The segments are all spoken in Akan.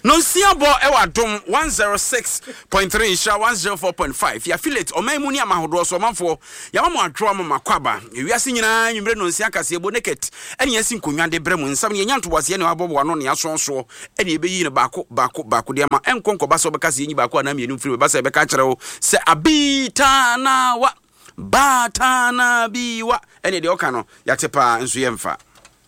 No siabo ewa dom 106.3 sha 104.5 ya affiliate omaimu ni amahodo so manfo ya mamu adro mama kwaba wiase nyina nwumre no nsia kase ebo naked ene yasi nkonwa de bremu nsam ne nyanto bose ne abobo ano ne asonso ene ebeyi ne baako de ma enkonko ba so bekase yin baako na mienu mfiri ba se beka kire wo se abitana wa batana biwa ene de oka no yatepa nso yemfa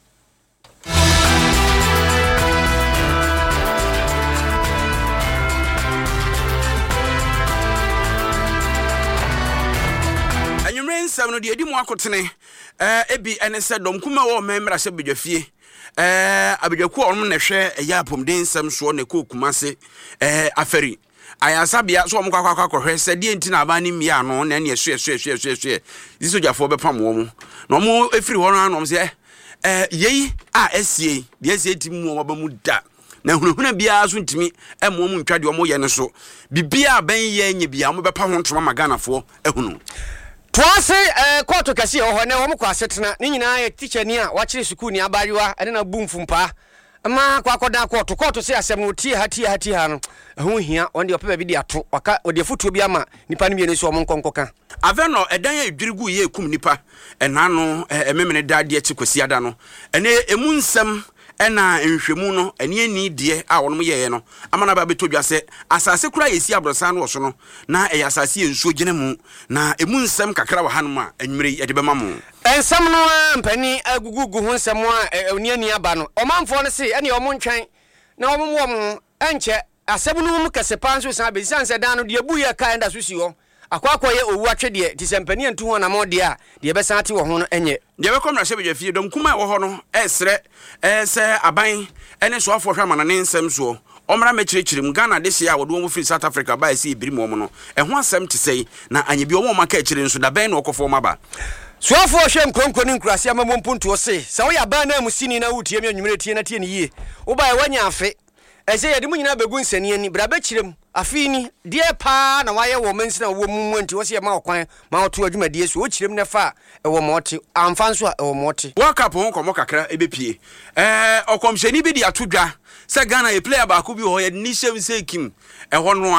nsam no de edi mu akotene ebi ene se dom kuma wo memra se bedwafie abedwaku onum na hwe ya pomden nsam so ne kokumase afari ayasabia so omkwa hwe se die nti na aba ni mia no na ne hwe disojafo bepam wo mu no mo efiri ho no anom se yei esie de esie ti mu wo ba mu da na hunahuna bia so ntimi emo mu ntwade omo ye ne so bibia ban ye nya bia mo bepa ho ntoma maganafo ehunu Twase koto kasi ho ne wo mkwa setena ni nyina ye teacher ni a wa kire school ni abariwa ene na bumfumpa ama kwa koda koto se asem no tie ha no ho hia wonde opepa bi di ato waka ode foto bi ama nipa ne bi ne so mo nkonkoka aveno edan ya edwirigu ye kum nipa enano ememene dade akyikosi ada no ene emu nsem ena nhwemu no ene ani de a wonom ye no amana ba betodwa se asase kura yesi abrosan no so no na asase ye nsuo gene mu na emu nsem kakra wa hanom a anwumre ye de bema mu ensem no mpani agugugu ho nsem a oni ani aba no omanfo no se ene omo ntwen na omo enche asem no mu kasepa nso san be sanse dan no de bu ye ka enda so si ho akwakwa ye owu atwede ti sempani antu ho na mode a de be san ate wo ho no enye de be komra shebe jafie dom kuma wo ho no esre se aban ene so afo hwa mana ne nsem so omra mechirechirem Ghana de sia wodo mo free South Africa ba esi ebiri mo no ho asem te sei na anyebi o mo maka echire nso da ben no okofo maba so afo hwe nkronkoni nkurase amammo mpuntu se sa wo ya ba na musini na wutie me anwumre tie na tie ne yie wo ba wanya afe ese yede mu nyina begu nsani ani bra ba kirem afini die pa na waye wo mensina wo mu nti wo se ma okwan ma oto adwuma die so wo kirem ne fa wo mote amfa nso wo mote World Cup ho komo kakra ebepie okomsheni bi di atodwa se Ghana e player ba ko bi ho ye ni hyem se kim ho no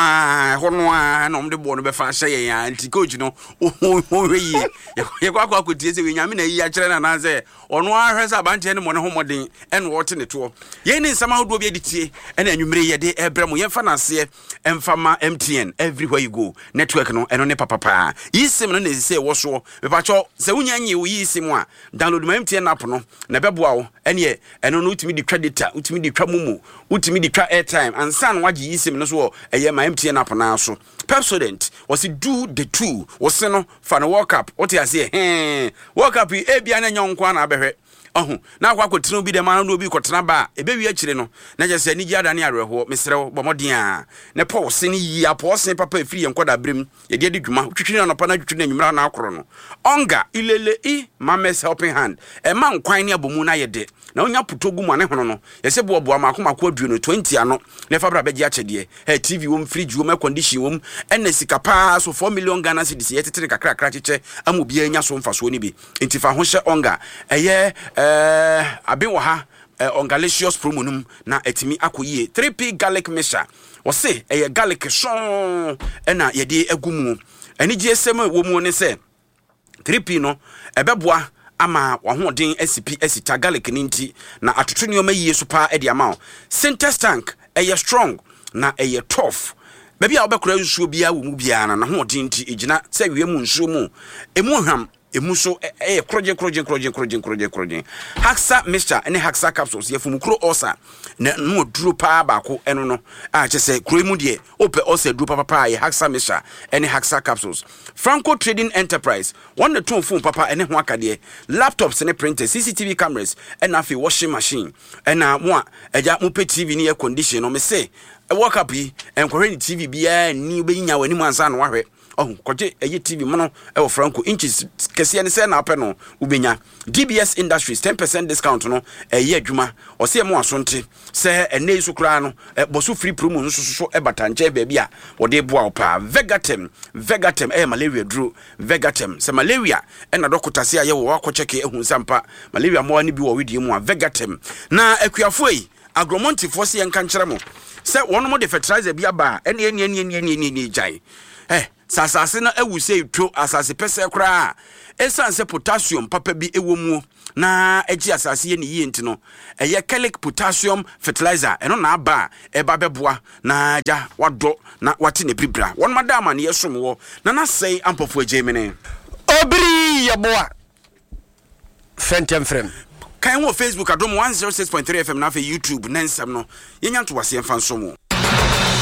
a na omde bo no be fa hye ya anti coach no hweyi ye kwa tie se we nyame na yi a kire na na se ono ahwe sa bante ne mo ne ho moden en wote ne to ye ni nsama hodo bi editie ena anwumre ye de ebrem ye fa na se emfama MTN everywhere you go network no eno ne papa yi sim no na se wo so be pa cho se wunya nyi wo yi sim a download my MTN app no na beboa wo ene eno no utimi di credit utimi di twa mumu utimi di twa airtime ansan wage yi sim no so eye my MTN app na so Pepsodent was do the two was no for the World Cup what you say World Cup e bia na nyonkwa na abehwe na akwa kotino bi de ma no bi kotena ba ebe wi akire no na je se ni gi ada ne areho mesrew bomodin a ne pause ni yi apause papa efiri enkoda brem ye de dwuma twitwini no pa na twitwini nwumra na akoro no onga ilele mames helping hand e ma nkwan ne abomu na ye de na onya putogu mu ane hono no ye se boaboa makoma aduo no 20 ano ne fa bra be gi achede TV wom fridge wom condition wom ene sika pa so 4 million Ghana cedis ye tetere kakra cheche amobi anya so mfaso ni bi enti fa ho hye onga eye abenwa ha ongalicious promonum na etimi akoyie 3p garlic mixture wose garlic son na yede agumu ani gsem wo mu ne se 3p no ebeboa ama wahoden SCP esita garlic ninti na atoto nioma yie so pa e de ama Sintex tank strong na tough baby a obekora nsuo bia wo mu bia na hoden nti egina se wie mu nsuo mu emu hwam emuso krojen Haxa mixture ene Haxa capsules ye fumukro osa na no duro pa baako eno no a chese kro mu de ope osa duro papa ye Haxa mixture ene Haxa capsules Franco Trading Enterprise one the two phone papa ene ho akade laptops ene printers CCTV cameras ena fi washing machine ena mo eja mo pe TV ni air condition no me say e work up yi enkwere ni TV bia ni obeyinya wani mu ansa no wahwe koje eye TV mono e Franco inches kese ne se na apeno ubenya DBS Industries 10% discount no eye adwuma o se mo asonte se ene su kra no boso free promo nso so e batanche ba bia wo de boa opa Vegatem malaria duro Vegatem se malaria e na dokotase aye wo akocheke ehun sampa malaria mo ani bi wo wedie mu a Vegatem na akuafo yi agromontifo se enka nkyere mo sɛ wɔn mo de fertilizer bi aba ɛne gyae sasase no awu sɛ to asase pɛsɛ koraa ɛsan sɛ potassium papa bi ɛwɔ mu na ɛgye asase yɛ ne yie nti no ɛyɛ chelic potassium fertilizer ɛno na aba ɛba bɛboa na gya wadɔ na wate ne bribra wɔn madama ne yɛsom wɔ na nasɛe ampɔfo agyemene obiri yɛboa fɛntɛm frɛm kan wɔ Facebook adom 106.3 FM na afei YouTube na nsɛm no yɛnya nto waseɛ mfa nso mu